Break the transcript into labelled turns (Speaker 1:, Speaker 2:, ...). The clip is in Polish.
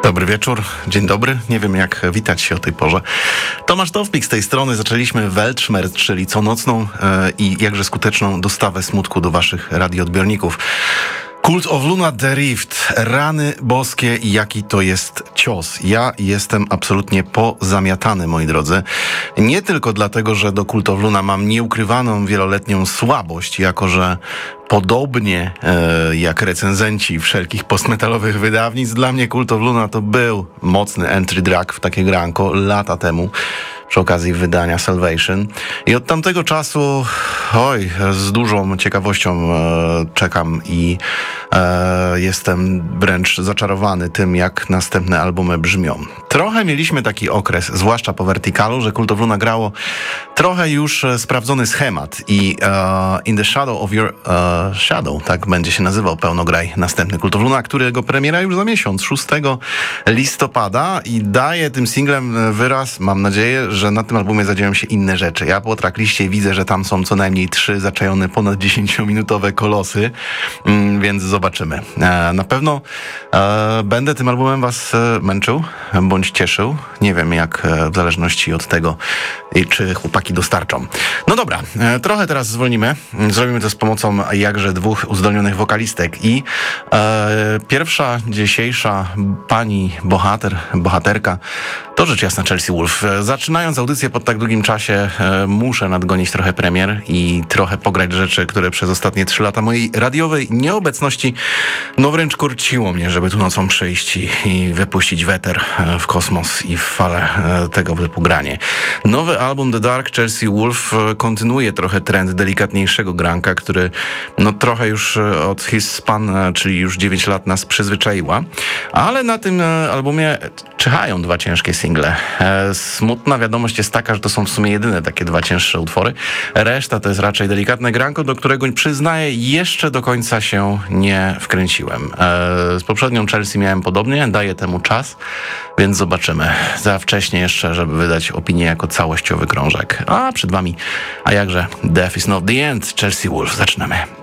Speaker 1: Dobry wieczór, dzień dobry. Nie wiem, jak witać się o tej porze. Tomasz Towpik z tej strony. Zaczęliśmy Weltschmerz, czyli conocną i jakże skuteczną dostawę smutku do waszych radioodbiorników. Cult of Luna The Rift. Rany boskie i jaki to jest cios. Ja jestem absolutnie pozamiatany, moi drodzy. Nie tylko dlatego, że do Cult of Luna mam nieukrywaną wieloletnią słabość, jako że podobnie jak recenzenci wszelkich postmetalowych wydawnictw, dla mnie Cult of Luna to był mocny entry drag w takie granko lata temu, przy okazji wydania Salvation. I od tamtego czasu, z dużą ciekawością czekam i jestem wręcz zaczarowany tym, jak następne albumy brzmią. Trochę mieliśmy taki okres, zwłaszcza po Verticalu, że Cult of Luna grało trochę już sprawdzony schemat i In the Shadow of Your Shadow, tak będzie się nazywał pełnograj następny Cult of Luna, którego premiera już za miesiąc, 6 listopada, i daje tym singlem wyraz, mam nadzieję, że na tym albumie zadzieją się inne rzeczy. Ja po trackliście widzę, że tam są co najmniej 3 zaczajone ponad 10-minutowe kolosy, więc zobaczymy. Na pewno będę tym albumem was męczył, bądź cieszył. Nie wiem, jak w zależności od tego, czy chłopaki dostarczą. No dobra, trochę teraz zwolnimy. Zrobimy to z pomocą jakże 2 uzdolnionych wokalistek i pierwsza dzisiejsza pani bohaterka to rzecz jasna Chelsea Wolfe. Zaczynając audycję po tak długim czasie muszę nadgonić trochę premier i trochę pograć rzeczy, które przez ostatnie 3 lata mojej radiowej nieobecności wręcz korciło mnie, żeby tu nocą przyjść i wypuścić weter w kosmos i w falę tego typu granie. Nowy album The Dark Chelsea Wolfe kontynuuje trochę trend delikatniejszego granka, który trochę już od His Span, czyli już 9 lat nas przyzwyczaiła, ale na tym albumie czyhają 2 ciężkie single. Smutna wiadomość jest taka, że to są w sumie jedyne takie 2 cięższe utwory. Reszta to jest raczej delikatne granko, do którego przyznaję, jeszcze do końca się nie wkręciłem. Z poprzednią Chelsea miałem podobnie, daję temu czas, więc zobaczymy. Za wcześnie jeszcze, żeby wydać opinię jako całościowy krążek. A przed wami, a jakże, Death is not the end, Chelsea Wolfe. Zaczynamy.